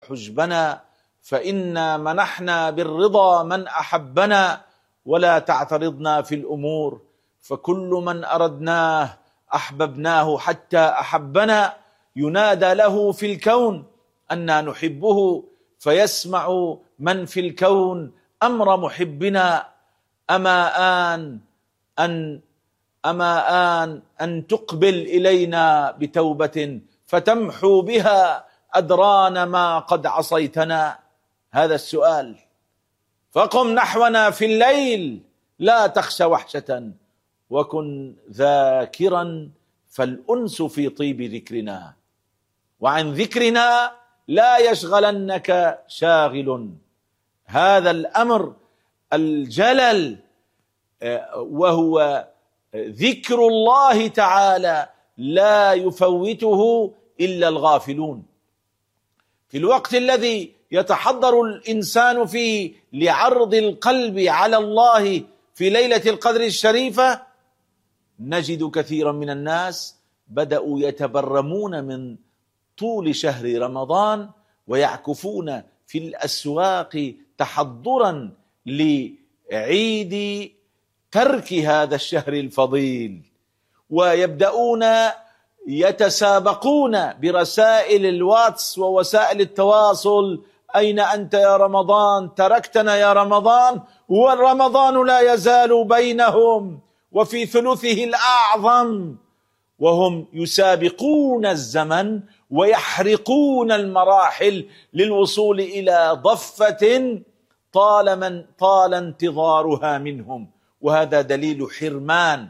حجبنا، فإنا منحنا بالرضا من أحبنا، ولا تعترضنا في الأمور، فكل من أردناه أحببناه حتى أحبنا. ينادى له في الكون أنا نحبه، فيسمع من في الكون أمر محبنا. أما أن تقبل إلينا بتوبة فتمحو بها أدران ما قد عصيتنا. هذا السؤال. فقم نحونا في الليل لا تخش وحشة، وكن ذاكرا فالأنس في طيب ذكرنا، وعن ذكرنا لا يشغلنك شاغل. هذا الأمر الجلل وهو ذكر الله تعالى لا يفوته إلا الغافلون. في الوقت الذي يتحضر الإنسان فيه لعرض القلب على الله في ليلة القدر الشريفة، نجد كثيرا من الناس بدأوا يتبرمون من طول شهر رمضان ويعكفون في الأسواق تحضرا لعيد ترك هذا الشهر الفضيل، ويبدأون يتسابقون برسائل الواتس ووسائل التواصل: أين أنت يا رمضان؟ تركتنا يا رمضان. والرمضان لا يزال بينهم وفي ثلثه الأعظم، وهم يسابقون الزمن ويحرقون المراحل للوصول إلى ضفة طال انتظارها منهم، وهذا دليل حرمان.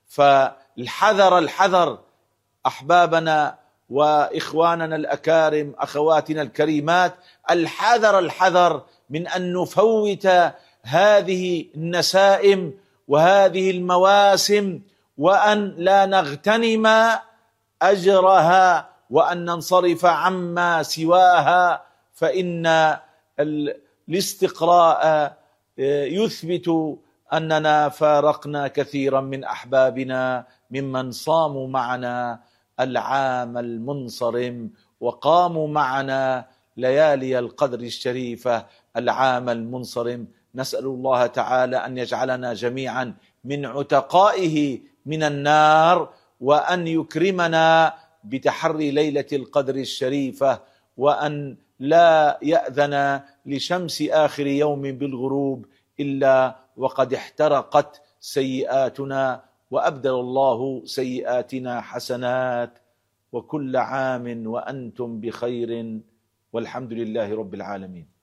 فالحذر أحبابنا وإخواننا الأكارم، أخواتنا الكريمات، الحذر من أن نفوت هذه النسائم وهذه المواسم، وأن لا نغتنم أجرها، وأن ننصرف عما سواها، فإن الاستقراء يثبت أننا فارقنا كثيرا من أحبابنا ممن صاموا معنا العام المنصرم وقاموا معنا ليالي القدر الشريفة العام المنصرم. نسأل الله تعالى أن يجعلنا جميعا من عتقائه من النار، وأن يكرمنا بتحري ليلة القدر الشريفة، وأن لا يأذن لشمس آخر يوم بالغروب إلا وقد احترقت سيئاتنا، وأبدل الله سيئاتنا حسنات. وكل عام وأنتم بخير، والحمد لله رب العالمين.